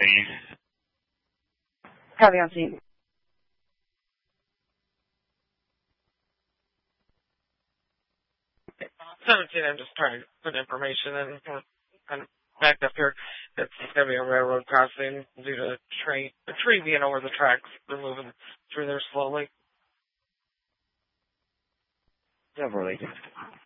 scene. Copy on scene. 17, I'm just trying to put information in. We're kind of backed up here. It's going to be a railroad crossing due to a tree being over the tracks. They're moving through there slowly. Several agents.